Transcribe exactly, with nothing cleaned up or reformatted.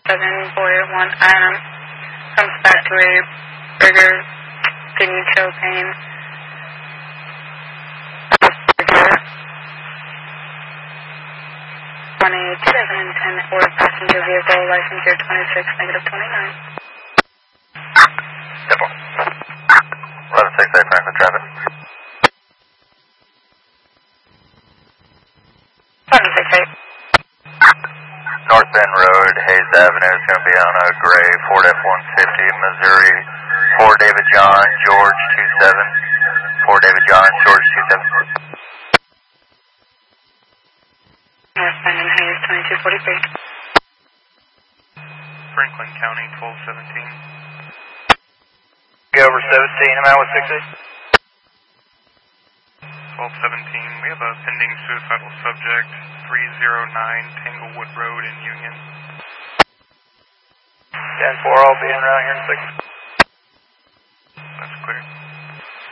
seven four one Adam comes back to a burger kidney chill pain. one eight seven ten four passenger vehicle, license year twenty-six, negative twenty-nine. Simple. eleven six eight Franklin traffic. eleven six eight. North Bend Road, Hayes Avenue is going to be on a gray Ford F one fifty, Missouri, four David John, George two seven, four David John, George two seven. North Bend and Hayes, twenty-two forty-three. Franklin County, twelve seventeen. Go over seventeen, I'm out with six eight. twelve seventeen, we have a pending suicidal subject, three oh nine Tanglewood Road in Union. ten four, I'll be in around here in a second.